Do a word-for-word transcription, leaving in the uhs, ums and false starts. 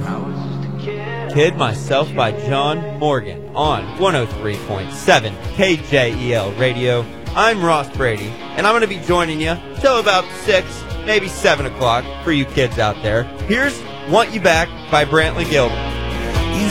Kid Myself by John Morgan on one oh three point seven K J E L Radio. I'm Ross Brady, and I'm going to be joining you till about six, maybe seven o'clock for you kids out there. Here's Want You Back by Brantley Gilbert.